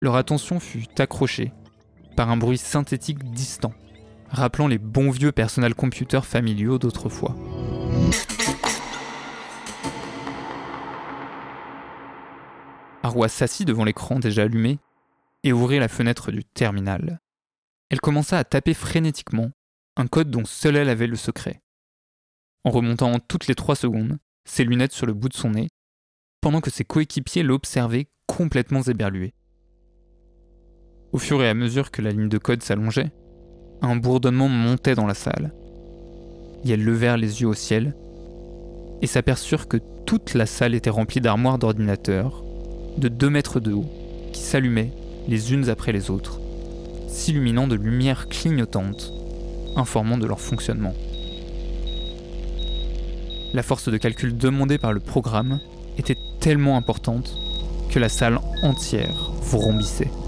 Leur attention fut accrochée par un bruit synthétique distant, rappelant les bons vieux personal computers familiaux d'autrefois. Arwa s'assit devant l'écran déjà allumé et ouvrit la fenêtre du terminal. Elle commença à taper frénétiquement un code dont seule elle avait le secret, en remontant toutes les 3 secondes, ses lunettes sur le bout de son nez, pendant que ses coéquipiers l'observaient complètement éberlué. Au fur et à mesure que la ligne de code s'allongeait, un bourdonnement montait dans la salle. Et elles levèrent les yeux au ciel et s'aperçurent que toute la salle était remplie d'armoires d'ordinateurs de 2 mètres de haut qui s'allumaient les unes après les autres, s'illuminant de lumières clignotantes, informant de leur fonctionnement. La force de calcul demandée par le programme était tellement importante que la salle entière vrombissait.